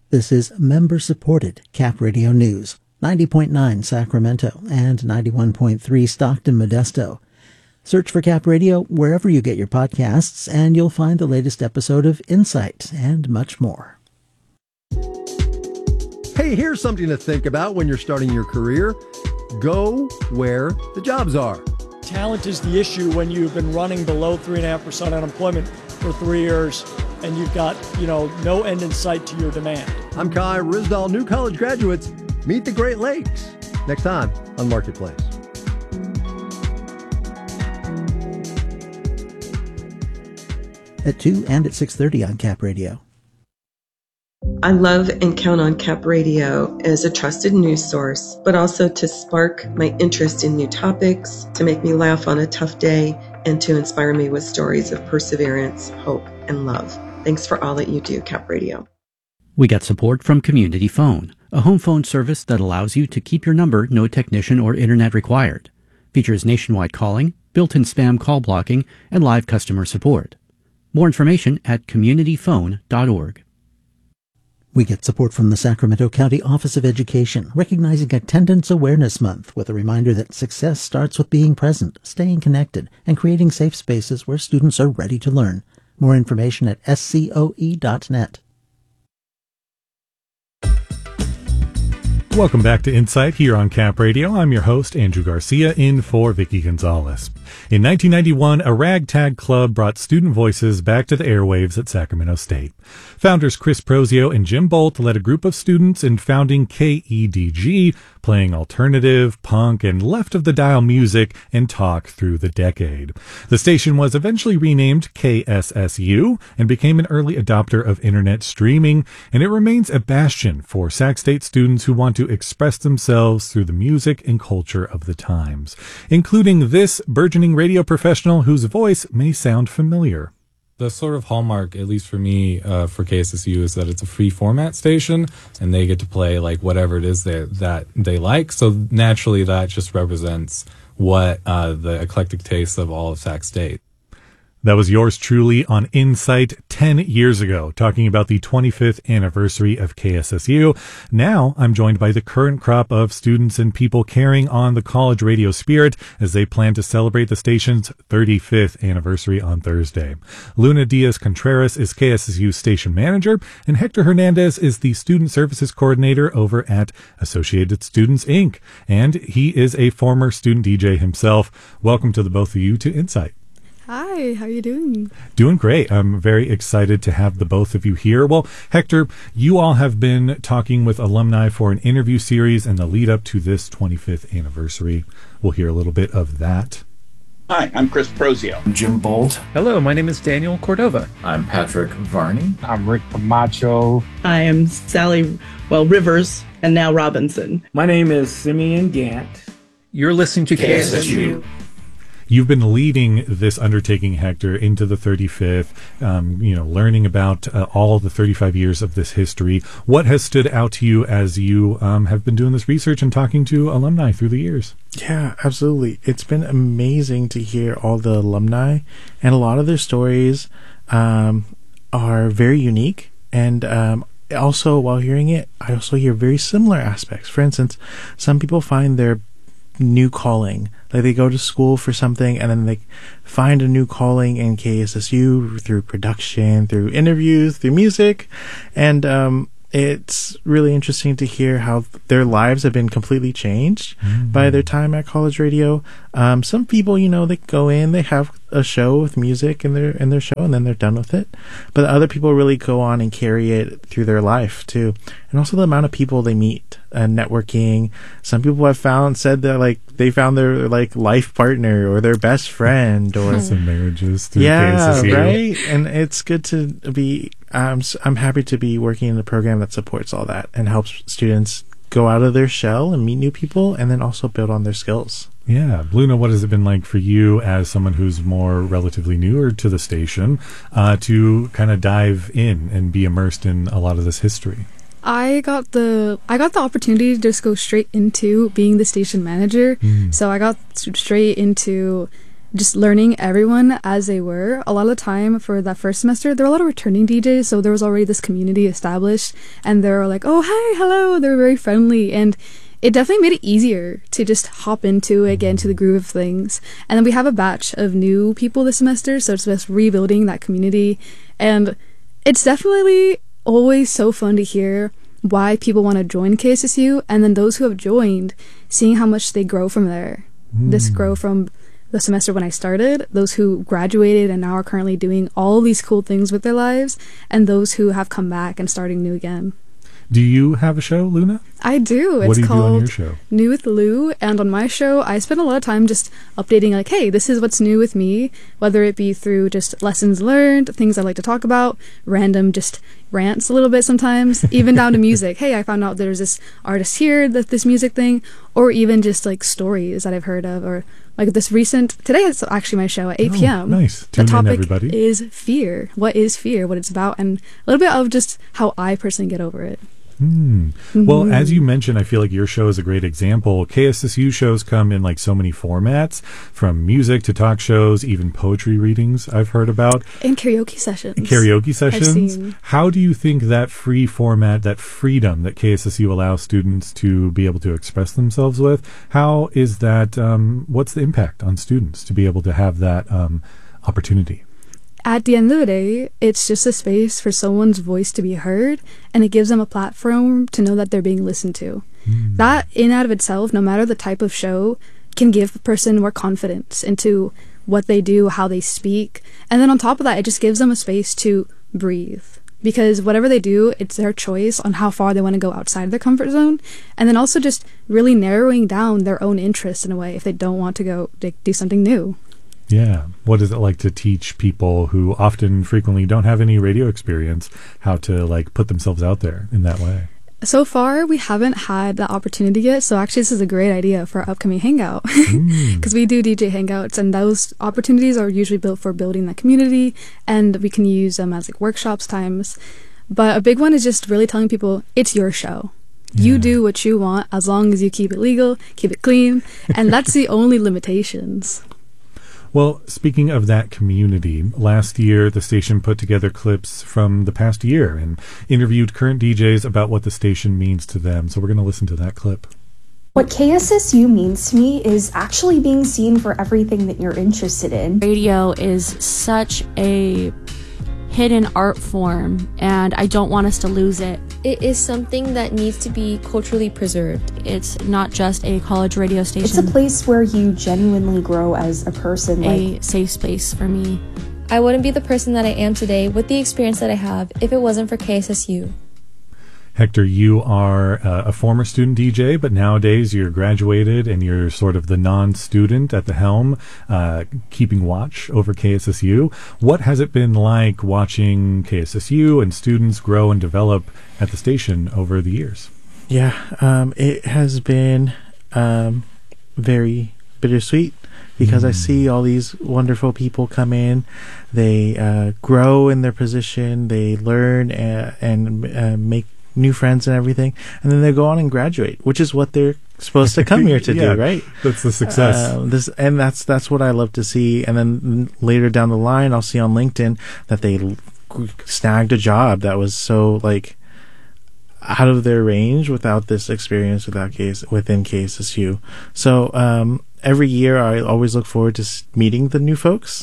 This is member-supported Cap Radio News, 90.9 Sacramento and 91.3 Stockton Modesto. Search for Cap Radio wherever you get your podcasts, and you'll find the latest episode of Insight and much more. Hey, here's something to think about when you're starting your career. Go where the jobs are. Talent is the issue when you've been running below 3.5% unemployment for 3 years and you've got, no end in sight to your demand. I'm Kai Risdall. New college graduates, meet the Great Lakes. Next time on Marketplace. At 2 and at 6:30 on Cap Radio. I love and count on Cap Radio as a trusted news source, but also to spark my interest in new topics, to make me laugh on a tough day, and to inspire me with stories of perseverance, hope, and love. Thanks for all that you do, Cap Radio. We got support from Community Phone, a home phone service that allows you to keep your number, no technician or internet required. Features nationwide calling, built-in spam call blocking, and live customer support. More information at communityphone.org. We get support from the Sacramento County Office of Education, recognizing Attendance Awareness Month with a reminder that success starts with being present, staying connected, and creating safe spaces where students are ready to learn. More information at scoe.net. Welcome back to Insight here on Cap Radio. I'm your host, Andrew Garcia, in for Vicky Gonzalez. In 1991, a ragtag club brought student voices back to the airwaves at Sacramento State. Founders Chris Prozio and Jim Bolt led a group of students in founding KEDG, playing alternative, punk, and left-of-the-dial music and talk through the decade. The station was eventually renamed KSSU and became an early adopter of internet streaming, and it remains a bastion for Sac State students who want to express themselves through the music and culture of the times, including this burgeoning radio professional whose voice may sound familiar. The sort of hallmark, at least for me, for KSSU, is that it's a free format station, and they get to play like whatever it is that they like. So naturally, that just represents what the eclectic taste of all of Sac State. That was yours truly on Insight 10 years ago, talking about the 25th anniversary of KSSU. Now I'm joined by the current crop of students and people carrying on the college radio spirit as they plan to celebrate the station's 35th anniversary on Thursday. Luna Diaz-Contreras is KSSU's station manager, and Hector Hernandez is the student services coordinator over at Associated Students, Inc., and he is a former student DJ himself. Welcome to the both of you to Insight. Hi, how are you doing? Doing great. I'm very excited to have the both of you here. Well, Hector, you all have been talking with alumni for an interview series in the lead up to this 25th anniversary. We'll hear a little bit of that. Hi, I'm Chris Prozio. I'm Jim Bolt. Hello, my name is Daniel Cordova. I'm Patrick Varney. I'm Rick Camacho. I am Sally, Rivers, and now Robinson. My name is Simeon Gant. You're listening to KSSU. You've been leading this undertaking, Hector, into the 35th, learning about all of the 35 years of this history. What has stood out to you as you have been doing this research and talking to alumni through the years? Yeah, absolutely. It's been amazing to hear all the alumni, and a lot of their stories are very unique. And also, while hearing it, I also hear very similar aspects. For instance, some people find their new calling, like they go to school for something and then they find a new calling in KSSU through production, through interviews, through music, and it's really interesting to hear how their lives have been completely changed by their time at college radio. Some people, they go in, they have a show with music in their show, and then they're done with it. But other people really go on and carry it through their life too, and also the amount of people they meet and networking. Some people have said that they found their life partner or their best friend, or some marriages through KSSU. Right. And it's good to be. I'm happy to be working in a program that supports all that and helps students go out of their shell and meet new people, and then also build on their skills. Yeah. Luna, what has it been like for you as someone who's more relatively newer to the station to kind of dive in and be immersed in a lot of this history? I got the opportunity to just go straight into being the station manager. So I got straight into just learning everyone as they were. A lot of the time for that first semester, there were a lot of returning DJs, so there was already this community established, and they were like, oh, hi, hello, they were very friendly, and it definitely made it easier to just hop into it, get into the groove of things. And then we have a batch of new people this semester, so it's just rebuilding that community. And it's definitely always so fun to hear why people want to join KSSU, and then those who have joined, seeing how much they grow from there. This grow from the semester when I started, those who graduated and now are currently doing all these cool things with their lives, and those who have come back and starting new again. Do you have a show, Luna? I do. What do you do on called your show? New with Lou, and on my show, I spend a lot of time just updating, like, hey, this is what's new with me, whether it be through just lessons learned, things I like to talk about, random just rants a little bit sometimes, even down to music. Hey, I found out there's this artist here, this music thing, or even just like stories that I've heard of, or like this recent, today is actually my show at 8 p.m. Nice. The Tune topic in, everybody. is fear. What is fear? What it's about, and a little bit of just how I personally get over it. Well, as you mentioned, I feel like your show is a great example. KSSU shows come in like so many formats, from music to talk shows, even poetry readings I've heard about. And karaoke sessions. I've seen. How do you think that free format, that freedom that KSSU allows students to be able to express themselves with, how is that, what's the impact on students to be able to have that opportunity? At the end of the day, it's just a space for someone's voice to be heard, and it gives them a platform to know that they're being listened to. That, in and of itself, no matter the type of show, can give a person more confidence into what they do, how they speak. And then on top of that, it just gives them a space to breathe. Because whatever they do, it's their choice on how far they want to go outside of their comfort zone. And then also just really narrowing down their own interests in a way if they don't want to go do something new. Yeah. What is it like to teach people who frequently don't have any radio experience how to like put themselves out there in that way? So far, we haven't had that opportunity yet. So actually, this is a great idea for our upcoming hangout, because we do DJ hangouts, and those opportunities are usually built for building the community, and we can use them as like workshops times. But a big one is just really telling people it's your show. You do what you want as long as you keep it legal, keep it clean, and that's the only limitations. Well, speaking of that community, last year the station put together clips from the past year and interviewed current DJs about what the station means to them. So we're going to listen to that clip. What KSSU means to me is actually being seen for everything that you're interested in. Radio is such a hidden art form, and I don't want us to lose it. It is something that needs to be culturally preserved. It's not just a college radio station. It's a place where you genuinely grow as a person. A safe space for me. I wouldn't be the person that I am today with the experience that I have if it wasn't for KSSU. Hector, you are a former student DJ, but nowadays you're graduated and you're sort of the non-student at the helm, keeping watch over KSSU. What has it been like watching KSSU and students grow and develop at the station over the years? Yeah, it has been very bittersweet, because I see all these wonderful people come in, they grow in their position, they learn and make new friends and everything, and then they go on and graduate, which is what they're supposed to come here to do, right? That's the success. That's what I love to see. And then later down the line, I'll see on LinkedIn that they snagged a job that was so like out of their range without this experience within KSSU. So every year I always look forward to meeting the new folks,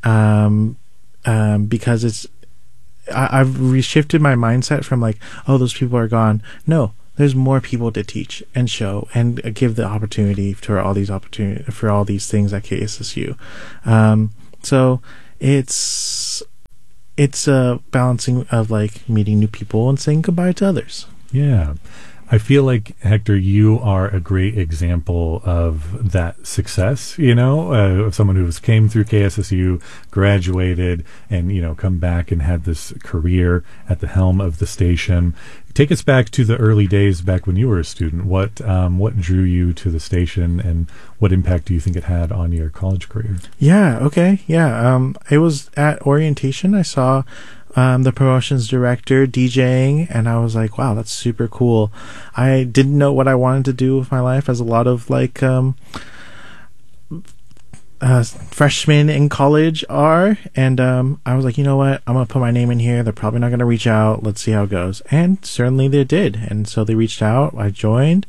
because it's I've reshifted my mindset from like, oh, those people are gone. No, there's more people to teach and show and give the opportunity for all these things at KSSU. So it's a balancing of like meeting new people and saying goodbye to others. Yeah. I feel like, Hector, you are a great example of that success, of someone who came through KSSU, graduated, and, come back and had this career at the helm of the station. Take us back to the early days back when you were a student. What drew you to the station, and what impact do you think it had on your college career? Yeah, okay. Yeah, it was at orientation. I saw the promotions director DJing, and I was like, wow, that's super cool. I didn't know what I wanted to do with my life, as a lot of like freshmen in college are. And I was like, you know what? I'm going to put my name in here. They're probably not going to reach out. Let's see how it goes. And certainly they did. And so they reached out. I joined.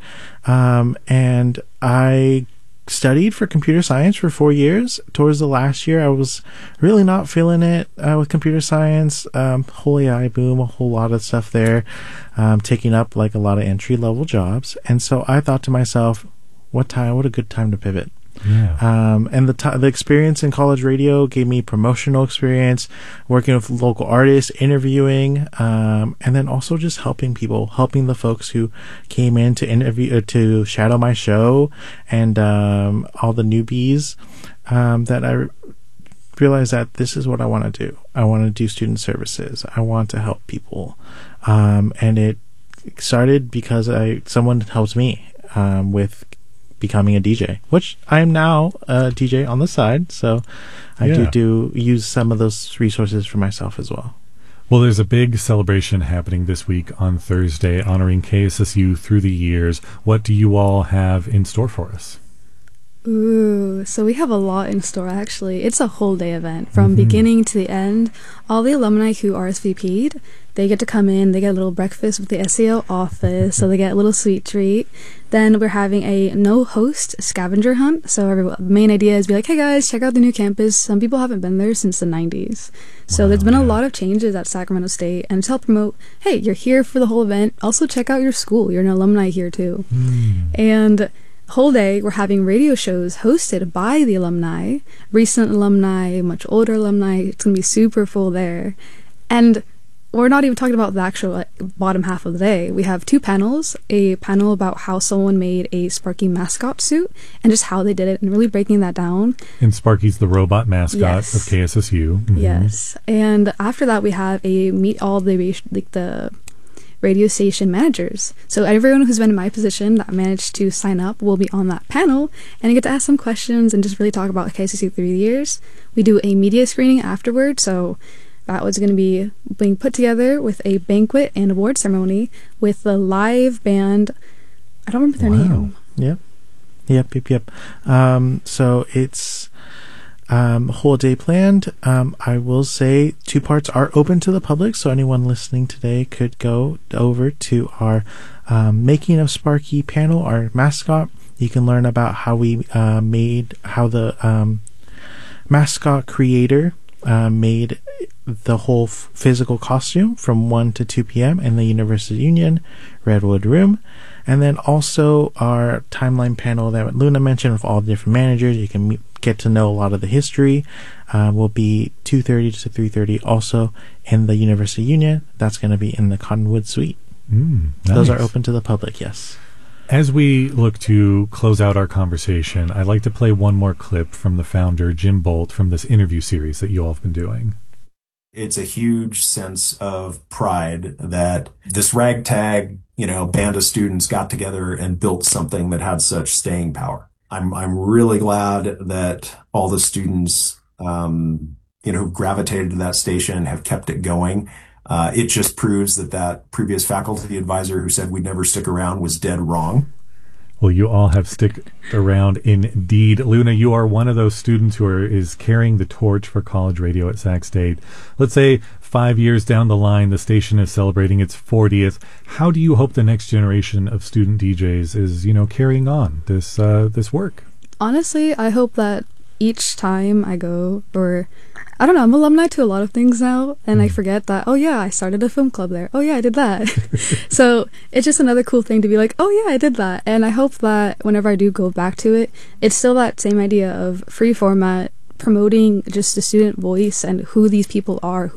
And I studied for computer science for 4 years. Towards the last year, I was really not feeling it with computer science. Whole AI boom, a whole lot of stuff there, taking up like a lot of entry level jobs. And so I thought to myself, what a good time to pivot. Yeah. And the experience in college radio gave me promotional experience, working with local artists, interviewing, and then also just helping the folks who came in to interview, to shadow my show, and all the newbies, that I realized that this is what I want to do. I want to do student services. I want to help people. And it started because someone helped me with becoming a DJ, which I am now a DJ on the side. So I do use some of those resources for myself as well. Well, there's a big celebration happening this week on Thursday honoring KSSU through the years. What do you all have in store for us? Ooh, so we have a lot in store, actually. It's a whole day event from beginning to the end. All the alumni who RSVP'd, they get to come in, they get a little breakfast with the SEO office, so they get a little sweet treat. Then we're having a no-host scavenger hunt. So the main idea is be like, hey guys, check out the new campus. Some people haven't been there since the 90s. So there's been a lot of changes at Sacramento State, and to help promote, hey, you're here for the whole event. Also check out your school. You're an alumni here too. And whole day we're having radio shows hosted by the alumni, recent alumni, much older alumni. It's gonna be super full there. And we're not even talking about the actual bottom half of the day. We have 2 panels, a panel about how someone made a Sparky mascot suit and just how they did it, and really breaking that down. And Sparky's the robot mascot of KSSU. Yes. And after that we have a meet all the radio station managers. So everyone who's been in my position that managed to sign up will be on that panel, and you get to ask some questions and just really talk about KSSU 3 years. We do a media screening afterward, so that was going to be being put together with a banquet and award ceremony with the live band. I don't remember their name. Yep. So it's a whole day planned. I will say 2 parts are open to the public, so anyone listening today could go over to our Making of Sparky panel, our mascot. You can learn about how we how the mascot creator made the whole physical costume from 1 to 2 p.m. in the University Union Redwood Room. And then also our timeline panel that Luna mentioned with all the different managers. You can get to know a lot of the history. Will be 2:30 to 3:30 also in the University Union. That's going to be in the Cottonwood Suite. Nice. Those are open to the public, yes. As we look to close out our conversation, I'd like to play one more clip from the founder, Jim Bolt, from this interview series that you all have been doing. It's a huge sense of pride that this ragtag, band of students got together and built something that had such staying power. I'm really glad that all the students, who gravitated to that station have kept it going. It just proves that previous faculty advisor who said we'd never stick around was dead wrong. Well, you all have stick around indeed. Luna, you are one of those students who is carrying the torch for college radio at Sac State. Let's say 5 years down the line, the station is celebrating its 40th. How do you hope the next generation of student DJs is, carrying on this work? Honestly, I hope that each time I go, or I don't know, I'm alumni to a lot of things now, and I forget that, oh yeah, I started a film club there. Oh yeah, I did that. So it's just another cool thing to be like, oh yeah, I did that. And I hope that whenever I do go back to it, it's still that same idea of free format, promoting just the student voice and who these people are,